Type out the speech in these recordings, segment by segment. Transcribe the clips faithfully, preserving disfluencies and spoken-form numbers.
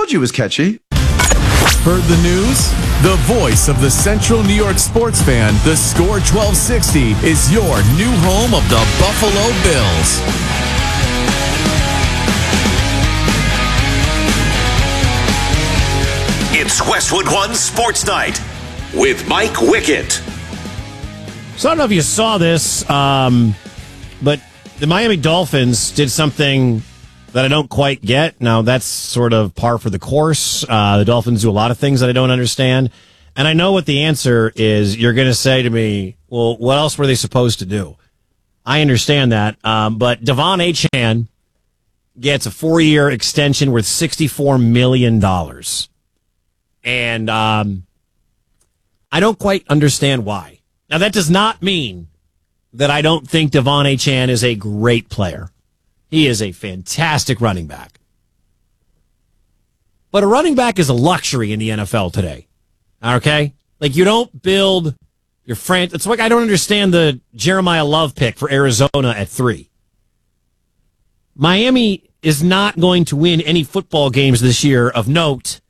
told you it was catchy. Heard the news? The voice of the Central New York sports fan, the Score twelve sixty, is your new home of the Buffalo Bills. It's Westwood One Sports Night with Mike Wickett. So I don't know if you saw this, um, but the Miami Dolphins did something that I don't quite get. Now, that's sort of par for the course. Uh, the Dolphins do a lot of things that I don't understand. And I know what the answer is. You're going to say to me, well, what else were they supposed to do? I understand that. Um, but Devon Achane gets a four-year extension worth sixty-four million dollars. And um, I don't quite understand why. Now, that does not mean that I don't think Devon Achane is a great player. He is a fantastic running back. But a running back is a luxury in the N F L today. Okay? Like, you don't build your friend. It's like I don't understand the Jeremiah Love pick for Arizona at three. Miami is not going to win any football games this year of note.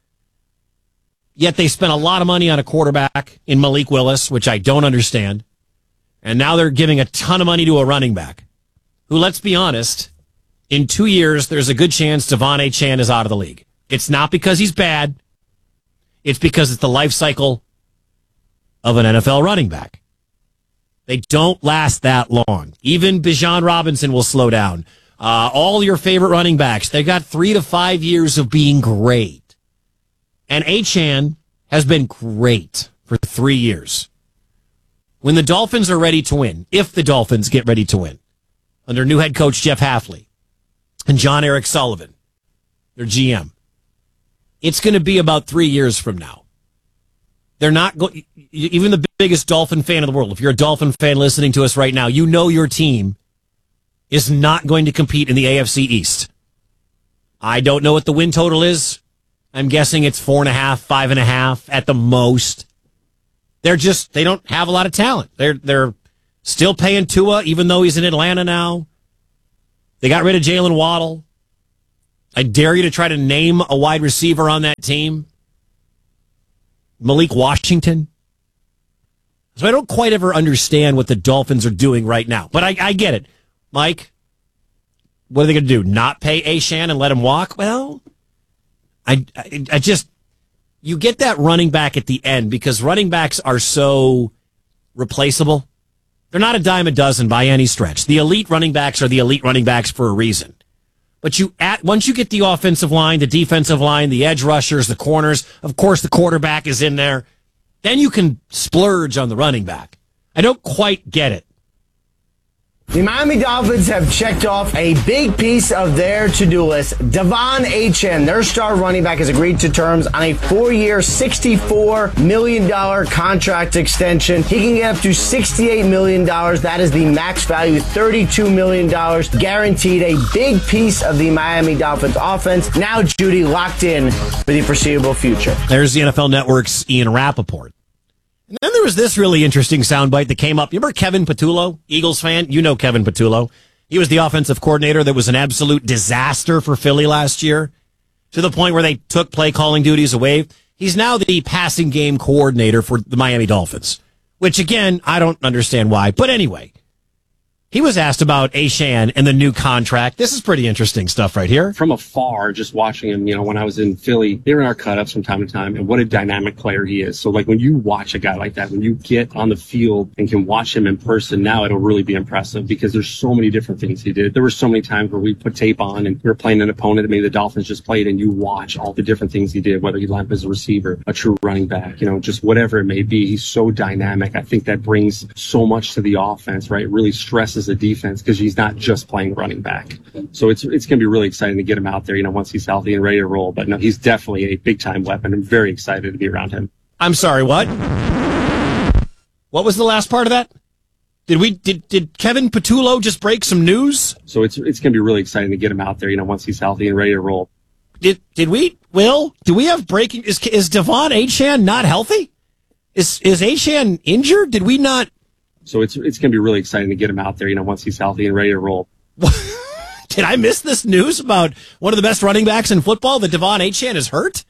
Yet they spent a lot of money on a quarterback in Malik Willis, which I don't understand. And now they're giving a ton of money to a running back who, let's be honest, in two years, there's a good chance Devon Achane is out of the league. It's not because he's bad. It's because it's the life cycle of an N F L running back. They don't last that long. Even Bijan Robinson will slow down. Uh, all your favorite running backs, they got three to five years of being great. And Achane has been great for three years. When the Dolphins are ready to win, if the Dolphins get ready to win, under new head coach Jeff Hafley and John Eric Sullivan, their G M, it's going to be about three years from now. They're not going, even the biggest Dolphin fan in the world, if you're a Dolphin fan listening to us right now, you know your team is not going to compete in the A F C East. I don't know what the win total is. I'm guessing it's four and a half, five and a half at the most. They're just, they don't have a lot of talent. They're, they're still paying Tua, even though he's in Atlanta now. They got rid of Jalen Waddle. I dare you to try to name a wide receiver on that team. Malik Washington. So I don't quite ever understand what the Dolphins are doing right now. But I, I get it. Mike, what are they going to do? Not pay Achane and let him walk? Well, I, I, I just, you get that running back at the end because running backs are so replaceable. They're not a dime a dozen by any stretch. The elite running backs are the elite running backs for a reason. But you at once you get the offensive line, the defensive line, the edge rushers, the corners, of course the quarterback is in there, then you can splurge on the running back. I don't quite get it. The Miami Dolphins have checked off a big piece of their to-do list. Devon Achane, their star running back, has agreed to terms on a four-year, sixty-four million dollars contract extension. He can get up to sixty-eight million dollars. That is the max value, thirty-two million dollars guaranteed. A big piece of the Miami Dolphins offense. Now, Judy, locked in for the foreseeable future. There's the N F L Network's Ian Rappaport. And then there was this really interesting soundbite that came up. You remember Kevin Patullo, Eagles fan? You know Kevin Patullo. He was the offensive coordinator that was an absolute disaster for Philly last year, to the point where they took play calling duties away. He's now the passing game coordinator for the Miami Dolphins, which, again, I don't understand why. But anyway, he was asked about Achane and the new contract. This is pretty interesting stuff right here. From afar, just watching him, you know, when I was in Philly, they were in our cut-ups from time to time, and what a dynamic player he is. So, like, when you watch a guy like that, when you get on the field and can watch him in person, now it'll really be impressive because there's so many different things he did. There were so many times where we put tape on and we were playing an opponent that maybe the Dolphins just played, and you watch all the different things he did, whether he lined up as a receiver, a true running back, you know, just whatever it may be. He's so dynamic. I think that brings so much to the offense, right? It really stresses the defense because he's not just playing running back. So it's it's going to be really exciting to get him out there, you know, once he's healthy and ready to roll. But no, he's definitely a big-time weapon. I'm very excited to be around him. I'm sorry, what? What was the last part of that? Did we did did Kevin Patullo just break some news? So it's it's going to be really exciting to get him out there, you know, once he's healthy and ready to roll. Did did we, Will? Do we have breaking? Is is Devon Achane not healthy? Is is Achane injured? Did we not? So it's it's going to be really exciting to get him out there, you know, once he's healthy and ready to roll. Did I miss this news about one of the best running backs in football, that Devon Achane is hurt?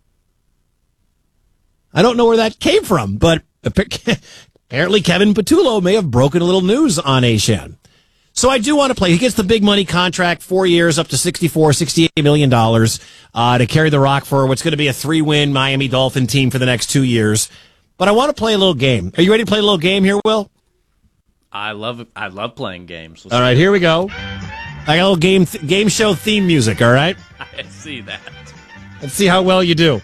I don't know where that came from, but apparently Kevin Patullo may have broken a little news on Achane. So I do want to play. He gets the big money contract, four years, up to sixty-four, sixty-eight million dollars uh, to carry the rock for what's going to be a three-win Miami Dolphin team for the next two years. But I want to play a little game. Are you ready to play a little game here, Will? I love I love playing games. Let's all right, here we go. I got a little game th- game show theme music, all right? I see that. Let's see how well you do.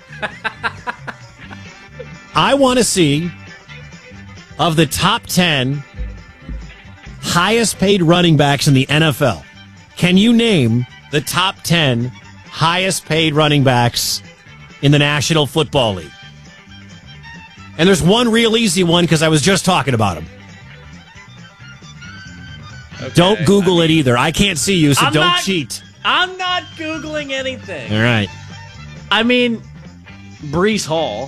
I want to see, of the top ten highest paid running backs in the N F L, can you name the top ten highest paid running backs in the National Football League? And there's one real easy one because I was just talking about him. Okay. Don't Google I mean, it either. I can't see you, so I'm don't not, cheat. I'm not Googling anything. All right. I mean, Breece Hall.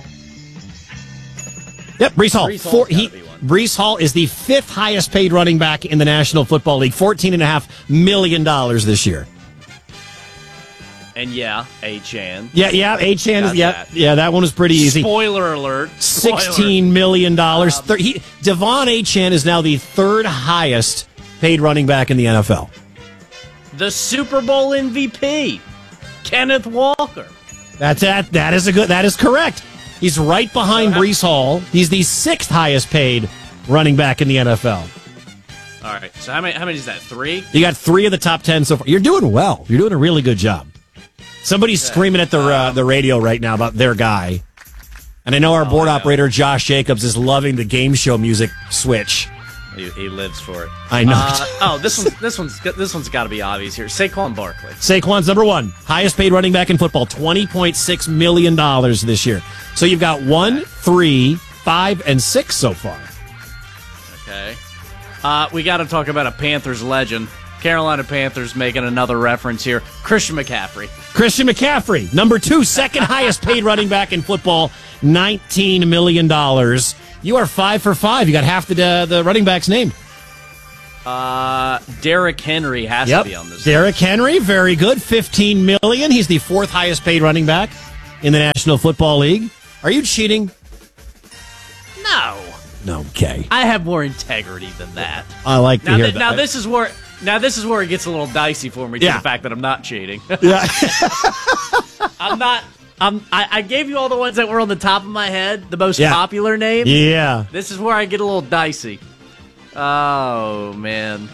Yep, Breece Hall. Breece Four, he, Breece Hall is the fifth highest paid running back in the National Football League, fourteen point five million dollars this year. And yeah, Achane. Yeah, yeah, Achane is, yeah, that. yeah, that one was pretty easy. Spoiler alert. Spoiler. sixteen million dollars. Um, he, Devon Achane is now the third highest paid running back in the N F L. The Super Bowl M V P, Kenneth Walker. That's that. That is a good. That is correct. He's right behind uh, Breece Hall. He's the sixth highest paid running back in the N F L. All right. So how many? How many is that? Three. You got three of the top ten so far. You're doing well. You're doing a really good job. Somebody's okay. screaming at the uh, the radio right now about their guy, and I know our oh, board operator Josh Jacobs is loving the game show music switch. He, he lives for it. I know. Uh, oh, this one's this one's this one's got to be obvious here. Saquon Barkley. Saquon's number one, highest paid running back in football, twenty point six million dollars this year. So you've got one, three, five, and six so far. Okay. Uh, we got to talk about a Panthers legend. Carolina Panthers making another reference here. Christian McCaffrey. Christian McCaffrey, number two, second highest paid running back in football, nineteen million dollars. You are five for five. You got half the uh, the running back's name. Uh, Derrick Henry has yep. to be on this. Derrick Henry, very good, fifteen million dollars. He's the fourth highest paid running back in the National Football League. Are you cheating? No. No. Okay. I have more integrity than that. I like to now, hear th- that. Now this is where now this is where it gets a little dicey for me. To yeah. the fact that I'm not cheating. Yeah. I'm not. I'm, I, I gave you all the ones that were on the top of my head, the most yeah. popular names. Yeah. This is where I get a little dicey. Oh, man.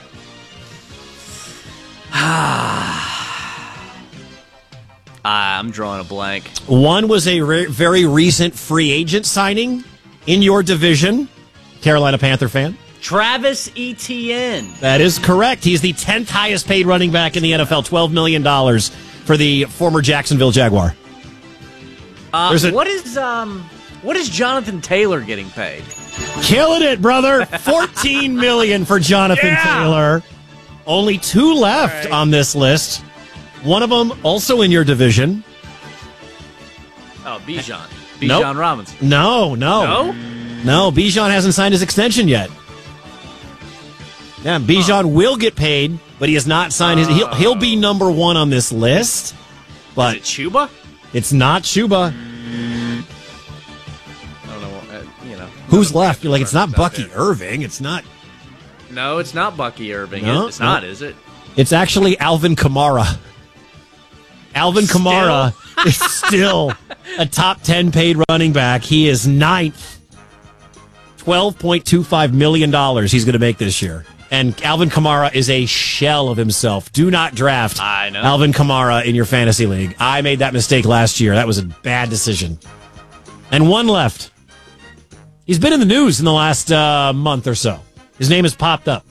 I'm drawing a blank. One was a re- very recent free agent signing in your division, Carolina Panther fan. Travis Etienne. That is correct. He's the tenth highest paid running back in the N F L, twelve million dollars for the former Jacksonville Jaguar. Uh, a, what is um what is Jonathan Taylor getting paid? Killing it, brother. fourteen million dollars for Jonathan yeah. Taylor. Only two left right. on this list. One of them also in your division. Oh, Bijan. Bijan nope. Robinson. No, no. No? No, Bijan hasn't signed his extension yet. Yeah, Bijan huh. will get paid, but he has not signed uh, his... He'll, he'll be number one on this list. But is it Chuba? It's not Chuba. I don't know. Uh, you know. Who's left? You're like, it's not Bucky there. Irving. It's not... No, it's not Bucky Irving. No, it's no. not, is it? It's actually Alvin Kamara. Alvin still? Kamara is still a top ten paid running back. He is ninth. twelve point two five million dollars he's going to make this year. And Alvin Kamara is a shell of himself. Do not draft I know. Alvin Kamara in your fantasy league. I made that mistake last year. That was a bad decision. And one left. He's been in the news in the last uh, month or so. His name has popped up.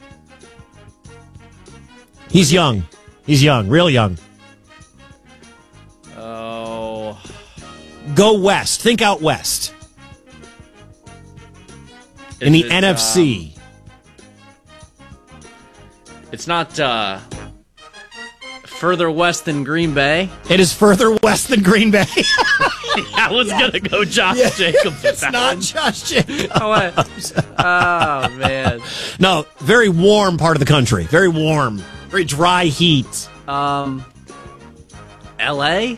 He's young. He's young, real young. Oh. Go west. Think out west. Is in the it, N F C. Um, it's not uh, further west than Green Bay. It is further west than Green Bay. I was yeah. going to go Josh yeah. Jacobs. It's not one. Josh Jacobs. Oh, man. No, very warm part of the country. Very warm. Very dry heat. Um, L A?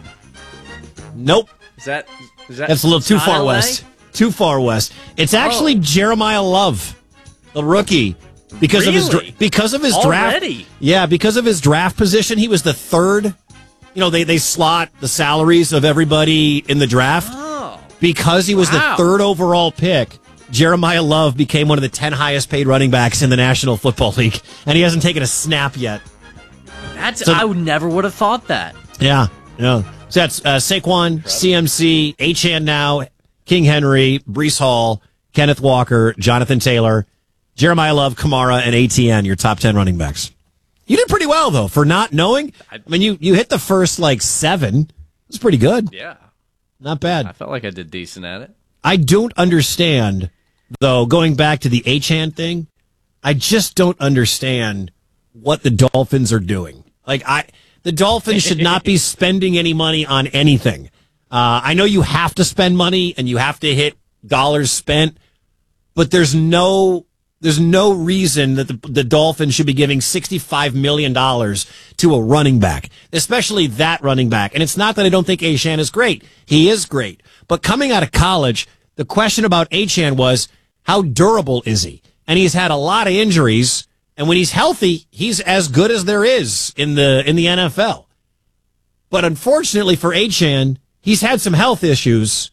Nope. Is that is that? That's a little too not far L A? west. Too far west. It's actually Oh. Jeremiah Love, the rookie, because of his Really? dra- because of his Already? draft. Yeah, because of his draft position, he was the third. You know, they they slot the salaries of everybody in the draft. Oh. Because he was Wow. the third overall pick, Jeremiah Love became one of the ten highest paid running backs in the National Football League, and he hasn't taken a snap yet. That's So- I would never would have thought that. Yeah, yeah. So that's uh, Saquon, C M C, Achane now, King Henry, Breece Hall, Kenneth Walker, Jonathan Taylor, Jeremiah Love, Kamara, and A T N, your top ten running backs. You did pretty well, though, for not knowing. I mean, you, you hit the first, like, seven. It's pretty good. Yeah. Not bad. I felt like I did decent at it. I don't understand, though, going back to the Achane thing, I just don't understand what the Dolphins are doing. Like, I, the Dolphins should not be spending any money on anything. Uh, I know you have to spend money and you have to hit dollars spent, but there's no, there's no reason that the, the Dolphins should be giving sixty-five million dollars to a running back, especially that running back. And it's not that I don't think Achane is great. He is great. But coming out of college, the question about Achane was, how durable is he? And he's had a lot of injuries. And when he's healthy, he's as good as there is in the in the N F L. But unfortunately for Achane, he's had some health issues,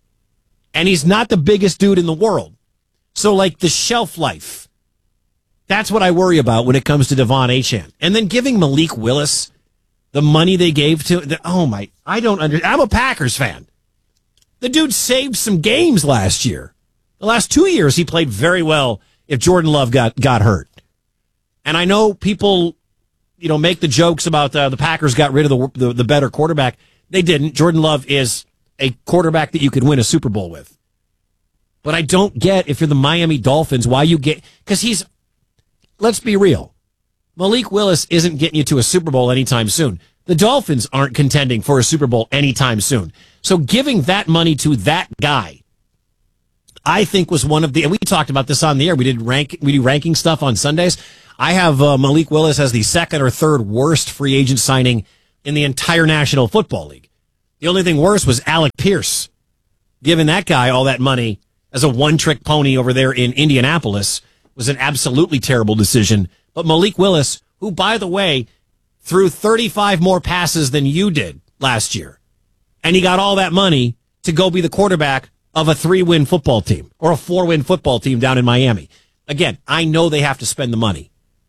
and he's not the biggest dude in the world. So, like, the shelf life, that's what I worry about when it comes to Devon Achane. And then giving Malik Willis the money they gave to, the, oh my, I don't understand. I'm a Packers fan. The dude saved some games last year. The last two years, he played very well if Jordan Love got, got hurt. And I know people, you know, make the jokes about uh, the Packers got rid of the, the the better quarterback. They didn't. Jordan Love is a quarterback that you could win a Super Bowl with. But I don't get, if you're the Miami Dolphins, why you get, because he's, let's be real, Malik Willis isn't getting you to a Super Bowl anytime soon. The Dolphins aren't contending for a Super Bowl anytime soon. So giving that money to that guy, I think was one of the, and we talked about this on the air. We did rank, we do ranking stuff on Sundays. I have uh, Malik Willis as the second or third worst free agent signing in the entire National Football League. The only thing worse was Alec Pierce. Giving that guy all that money as a one-trick pony over there in Indianapolis was an absolutely terrible decision. But Malik Willis, who, by the way, threw thirty-five more passes than you did last year, and he got all that money to go be the quarterback of a three-win football team or a four-win football team down in Miami. Again, I know they have to spend the money.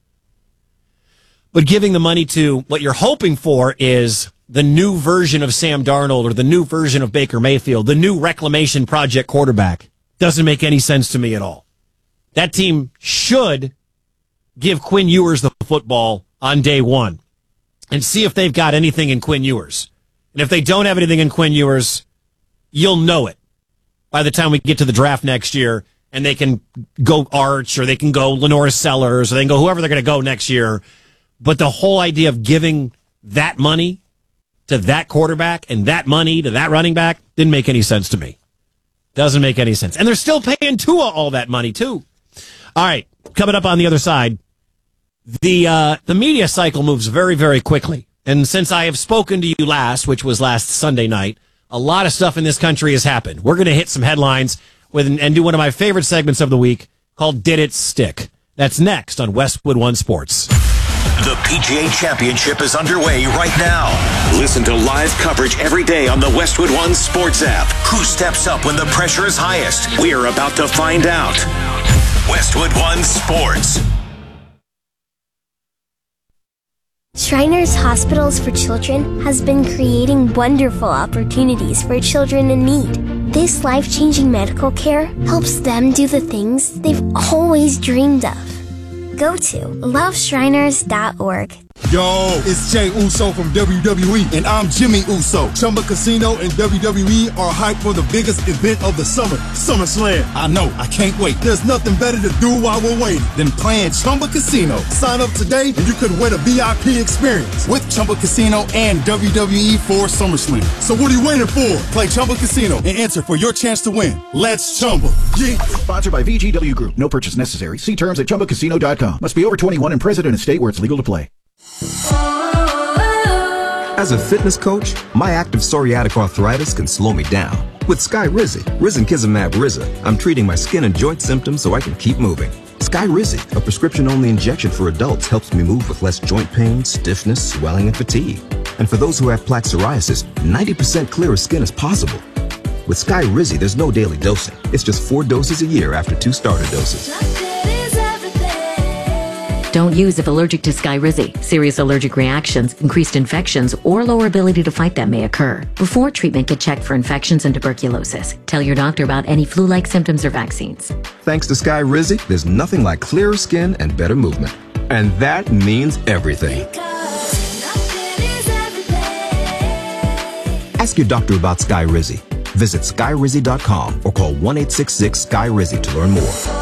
But giving the money to what you're hoping for is the new version of Sam Darnold or the new version of Baker Mayfield, the new reclamation project quarterback, doesn't make any sense to me at all. That team should give Quinn Ewers the football on day one and see if they've got anything in Quinn Ewers. And if they don't have anything in Quinn Ewers, you'll know it by the time we get to the draft next year, and they can go Arch or they can go Lenore Sellers or they can go whoever they're going to go next year. But the whole idea of giving that money to that quarterback and that money to that running back didn't make any sense to me. Doesn't make any sense. And they're still paying Tua all that money, too. All right, coming up on the other side, the uh, the media cycle moves very, very quickly. And since I have spoken to you last, which was last Sunday night, a lot of stuff in this country has happened. We're going to hit some headlines with and do one of my favorite segments of the week called Did It Stick? That's next on Westwood One Sports. The P G A Championship is underway right now. Listen to live coverage every day on the Westwood One Sports app. Who steps up when the pressure is highest? We're about to find out. Westwood One Sports. Shriners Hospitals for Children has been creating wonderful opportunities for children in need. This life-changing medical care helps them do the things they've always dreamed of. Go to love shriners dot org. Yo, it's Jay Uso from W W E, and I'm Jimmy Uso. Chumba Casino and W W E are hyped for the biggest event of the summer, SummerSlam. I know, I can't wait. There's nothing better to do while we're waiting than playing Chumba Casino. Sign up today, and you could win a V I P experience with Chumba Casino and W W E for SummerSlam. So what are you waiting for? Play Chumba Casino and enter for your chance to win. Let's Chumba. Yeah. Sponsored by V G W Group. No purchase necessary. See terms at chumba casino dot com. Must be over twenty-one and present in a state where it's legal to play. Oh. As a fitness coach, my active psoriatic arthritis can slow me down. With Skyrizi, Risankizumab Riza, I'm treating my skin and joint symptoms so I can keep moving. Skyrizi, a prescription-only injection for adults, helps me move with less joint pain, stiffness, swelling, and fatigue. And for those who have plaque psoriasis, ninety percent clearer skin is possible. With Skyrizi, there's no daily dosing. It's just four doses a year after two starter doses. Don't use if allergic to Skyrizi. Serious allergic reactions, increased infections, or lower ability to fight them may occur. Before treatment, get checked for infections and tuberculosis. Tell your doctor about any flu-like symptoms or vaccines. Thanks to Skyrizi, there's nothing like clearer skin and better movement. And that means everything. Ask your doctor about Skyrizi. Visit Skyrizi dot com or call one eight six six Sky Rizi to learn more.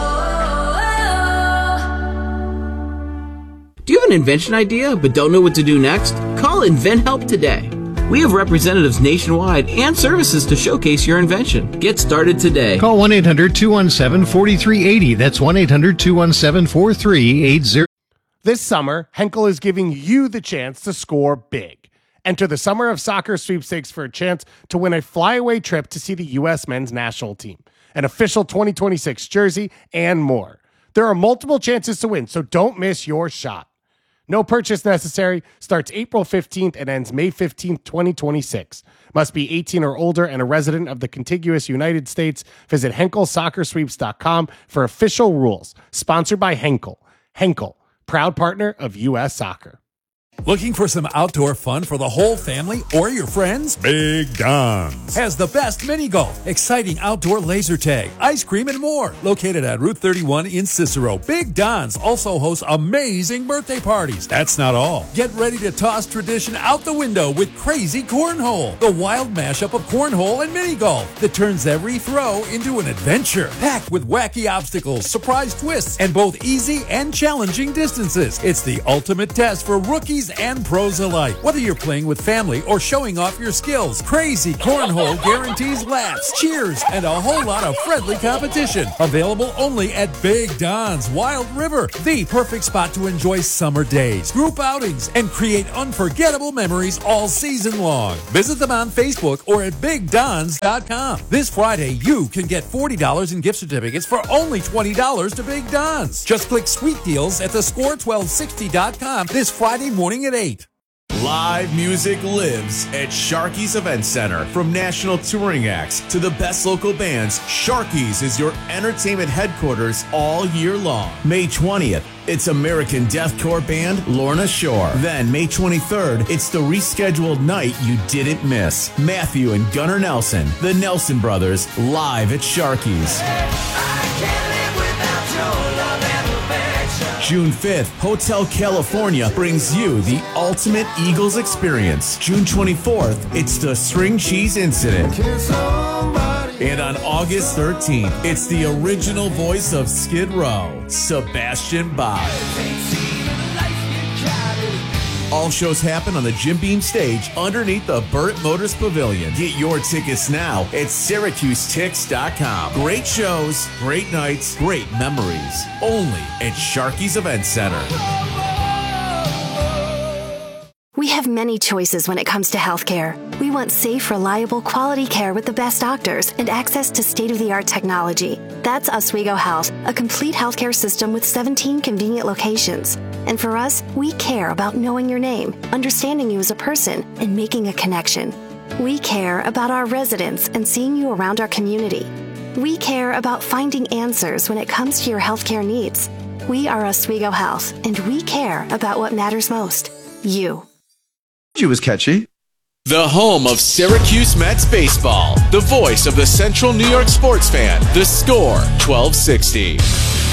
Do you have an invention idea but don't know what to do next? Call InventHelp today. We have representatives nationwide and services to showcase your invention. Get started today. Call one eight hundred two one seven four three eight zero. That's one eight hundred two one seven four three eight zero. This summer, Henkel is giving you the chance to score big. Enter the Summer of Soccer sweepstakes for a chance to win a flyaway trip to see the U S men's national team, an official twenty twenty-six jersey, and more. There are multiple chances to win, so don't miss your shot. No purchase necessary. Starts April fifteenth and ends May fifteenth, twenty twenty-six. Must be eighteen or older and a resident of the contiguous United States. Visit Henkel Soccer Sweeps dot com for official rules. Sponsored by Henkel. Henkel, proud partner of U S Soccer. Looking for some outdoor fun for the whole family or your friends? Big Don's has the best mini golf, exciting outdoor laser tag, ice cream, and more. Located at Route thirty-one in Cicero, Big Don's also hosts amazing birthday parties. That's not all. Get ready to toss tradition out the window with Crazy Cornhole, the wild mashup of cornhole and mini golf that turns every throw into an adventure. Packed with wacky obstacles, surprise twists, and both easy and challenging distances. It's the ultimate test for rookies and pros alike. Whether you're playing with family or showing off your skills, Crazy Cornhole guarantees laughs, cheers, and a whole lot of friendly competition. Available only at Big Don's Wild River, the perfect spot to enjoy summer days, group outings, and create unforgettable memories all season long. Visit them on Facebook or at big dons dot com. This Friday, you can get forty dollars in gift certificates for only twenty dollars to Big Don's. Just click Sweet Deals at the score twelve sixty dot com this Friday morning at eight. Live music lives at Sharky's Event Center. From national touring acts to the best local bands, Sharky's is your entertainment headquarters all year long. May twentieth, it's American deathcore band Lorna Shore. Then May twenty-third, it's the rescheduled night you didn't miss. Matthew and Gunnar Nelson, the Nelson Brothers, live at Sharky's. June fifth, Hotel California brings you the ultimate Eagles experience. June twenty-fourth, it's the String Cheese Incident. And on August thirteenth, it's the original voice of Skid Row, Sebastian Bach. All shows happen on the Jim Beam stage underneath the Burt Motors Pavilion. Get your tickets now at Syracuse Tix dot com. Great shows, great nights, great memories. Only at Sharky's Event Center. We have many choices when it comes to healthcare. We want safe, reliable, quality care with the best doctors and access to state-of-the-art technology. That's Oswego Health, a complete healthcare system with seventeen convenient locations. And for us, we care about knowing your name, understanding you as a person, and making a connection. We care about our residents and seeing you around our community. We care about finding answers when it comes to your healthcare needs. We are Oswego Health, and we care about what matters most, you. She was catchy. The home of Syracuse Mets baseball. The voice of the Central New York sports fan. The Score twelve sixty.